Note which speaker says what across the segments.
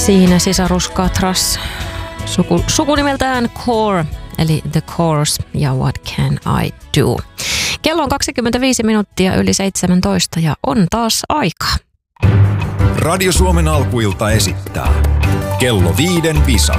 Speaker 1: Siinä sisarus Katras, sukunimeltään Core, eli The Course ja What Can I Do. Kello on 25 minuuttia yli 17 ja on taas aikaa.
Speaker 2: Radio Suomen alkuilta esittää Kello 5 visa.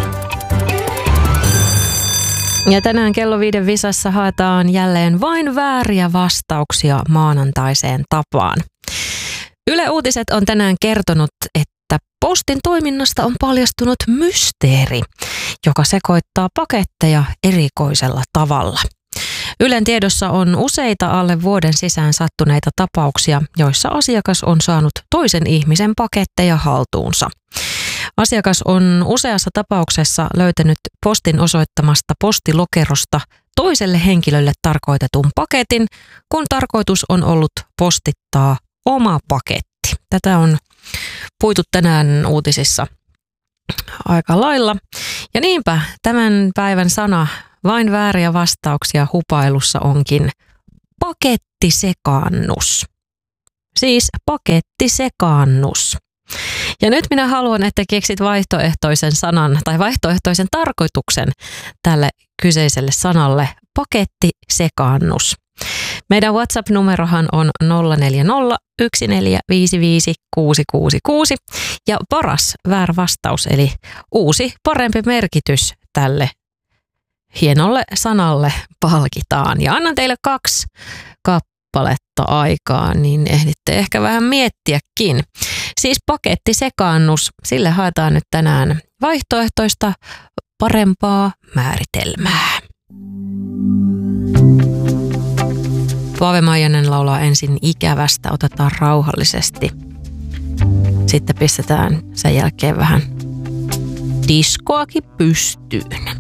Speaker 1: Ja tänään Kello 5 visassa haetaan jälleen vain vääriä vastauksia maanantaiseen tapaan. Yle Uutiset on tänään kertonut, että Postin toiminnasta on paljastunut mysteeri, joka sekoittaa paketteja erikoisella tavalla. Ylen tiedossa on useita alle vuoden sisään sattuneita tapauksia, joissa asiakas on saanut toisen ihmisen paketteja haltuunsa. Asiakas on useassa tapauksessa löytänyt Postin osoittamasta postilokerosta toiselle henkilölle tarkoitetun paketin, kun tarkoitus on ollut postittaa oma paketti. Tätä on puitu tänään uutisissa aika lailla. Ja niinpä tämän päivän sana vain vääriä vastauksia hupailussa onkin pakettisekaannus. Siis pakettisekaannus. Ja nyt minä haluan, että keksit vaihtoehtoisen sanan tai vaihtoehtoisen tarkoituksen tälle kyseiselle sanalle pakettisekaannus. Meidän WhatsApp-numerohan on 040 1455 666 ja paras väärä vastaus eli uusi parempi merkitys tälle hienolle sanalle palkitaan. Ja annan teille 2 kappaletta aikaa, niin ehditte ehkä vähän miettiäkin. Siis pakettisekaannus, sille haetaan nyt tänään vaihtoehtoista parempaa määritelmää. Pave Maijanen laulaa ensin Ikävästä, otetaan rauhallisesti. Sitten pistetään sen jälkeen vähän diskoakin pystyyn.